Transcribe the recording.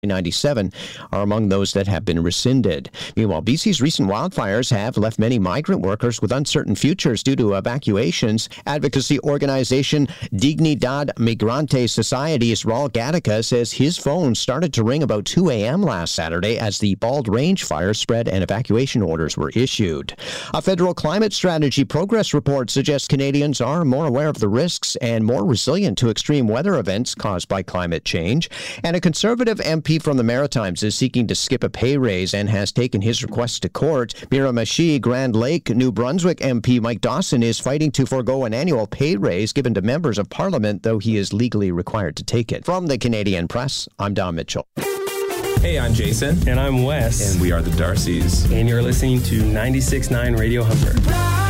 97 are among those that have been rescinded. Meanwhile, BC's recent wildfires have left many migrant workers with uncertain futures due to evacuations. Advocacy organization Dignidad Migrante Society's Raul Gattaca says his phone started to ring about 2 a.m. last Saturday as the Bald Range fire spread and evacuation orders were issued. A federal climate strategy progress report suggests Canadians are more aware of the risks and more resilient to extreme weather events caused by climate change. And a Conservative MP from the Maritimes is seeking to skip a pay raise and has taken his request to court. Miramichi Grand Lake, New Brunswick MP Mike Dawson is fighting to forego an annual pay raise given to members of Parliament, though he is legally required to take it. From the Canadian Press, I'm Don Mitchell. Hey, I'm Jason. And I'm Wes. And we are the Darcys. And you're listening to 96.9 Radio Humber.